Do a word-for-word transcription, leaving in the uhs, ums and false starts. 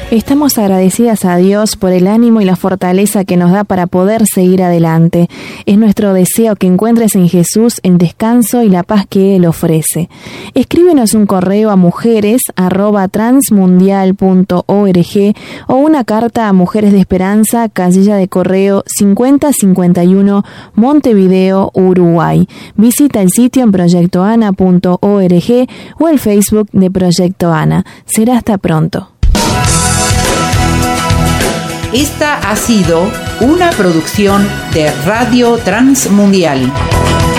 Estamos agradecidas a Dios por el ánimo y la fortaleza que nos da para poder seguir adelante. Es nuestro deseo que encuentres en Jesús el descanso y la paz que Él ofrece. Escríbenos un correo a mujeres arroba transmundial punto org o una carta a Mujeres de Esperanza, casilla de correo cincuenta cincuenta y uno, Montevideo, Uruguay. Visita el sitio en proyecto ana punto org o el Facebook de Proyecto Ana. Será hasta pronto. Esta ha sido una producción de Radio Transmundial.